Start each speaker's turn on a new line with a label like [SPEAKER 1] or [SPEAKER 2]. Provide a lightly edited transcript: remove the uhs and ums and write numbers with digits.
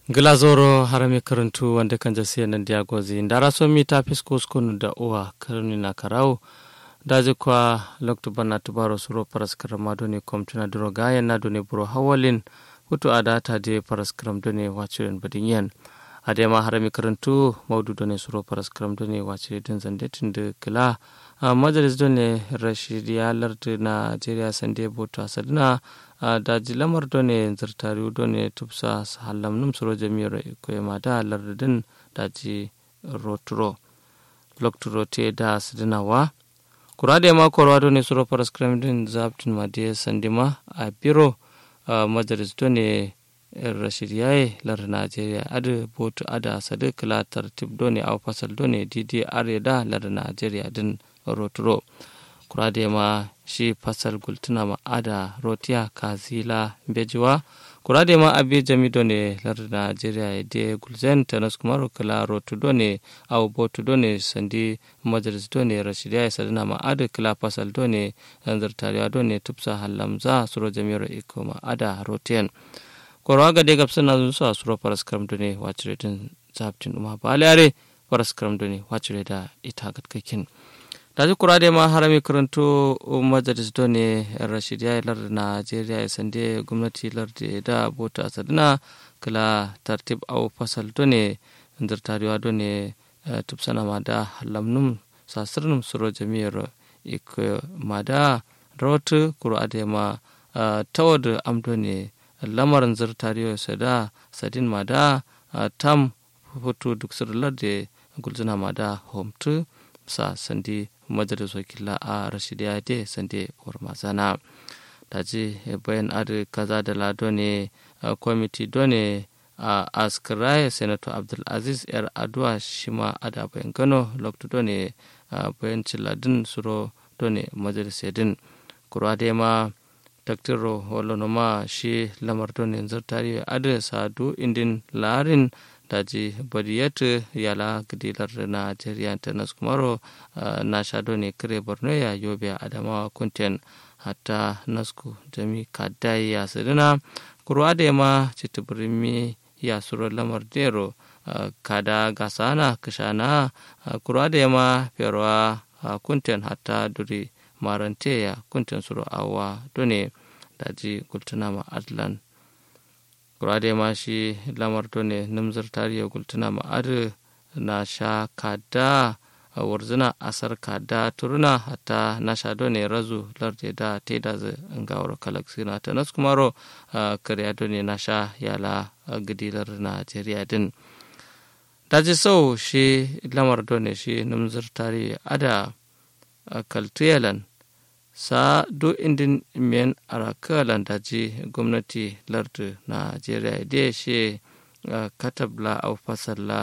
[SPEAKER 1] Glazoro harami karantu wanda kan jasiya nan diagozi ndara so mi ta fisko skonu da uwa karni na karau daji kwa lokto bana tubaro suro paras karamado ne komtuna duro gayan na done buro hawalin hutu adata de paras karam done wachiren badinyan adema harami karantu maudu done suro paras karam done wachire din zandetin de kila majalis done rashidiya lardu na Nigeria sande boto asadna daji lamar done zartari done tupsa halam num suro jamiro ko mada lardin daji roturo lokturo te da sidinawa kurade ma korwa done suro paras kremdin zabtin madiye sandima a biro majalis done rashidiyaye lar Nigeria adu boto ada sadik la tartib done aw fasal done DDR da lar Nigeria din roturo kurade ma shi fasal gultuna ma ada rotiya kazila bejiwa kurade ma abi jami done lar Nigeria de gulzen tanas kumaro kala rotu done aw botu done sandi majalis done rashidiya sadana ma ada kala fasal done zanzar tariya done tupsa halamza suro jamiro iko ma ada rotiyan korwaga de gapsana zuwa suro paras karam done wachire din zabtin uma balare paras karam done wachire da ita gatkakin daji kurade ma harami karanto majalis done rashidiya lar Nigeria sande gwamnati lar da bota asadina kala tartib aw fasal done ndartariwa done tupsana mada lamnum sasirnum suro jamiyar iko mada rotu kurade ma tawad amdone lamarin zartariwa sada sadin mada tam hutu duk sirlar da gulzuna mada homtu sa sandi majalis wakila a rashidiya de sande hormazana daji bayan adu kaza da lado ne kwamiti done a askirai senator abdul aziz yar aduwa shima ada bayan gano lokto done bayan ciladin suro done majalis yadin kurwa de ma daktaro holonoma shi lamar done zartari adu sadu indin larin daji badiyatu yala gidilar Nigeria tanas kumaro na shado ne kire borno ya yobe adamawa kunten hatta nasku jami kadai ya sadina kurwa da ma citibirimi ya suro lamar dero kada gasana kashana kurwa da ma ferwa kunten hatta duri marante ya kunten suro awa done daji kultuna ma adlan kurade ma shi lamar done numzar tariya gultuna ma'adu na sha kada a warzuna asar kada turuna hatta na sha done razu larde da te da ngawar kalaksina ta nas kumaro kariya done na sha yala gidilar Nigeria din daji sau shi lamar done shi numzar tariya ada kaltuyalan sa do indin men araka landaji gwamnati lardu Nigeria de she katabla au fasalla